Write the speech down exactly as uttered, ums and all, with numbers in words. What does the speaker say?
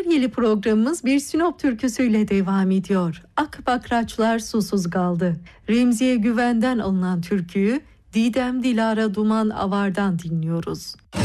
Antalyeli programımız bir Sinop türküsüyle devam ediyor. Ak bakraçlar susuz kaldı. Remziye Güven'den alınan türküyü Didem Dilara Duman Avar'dan dinliyoruz.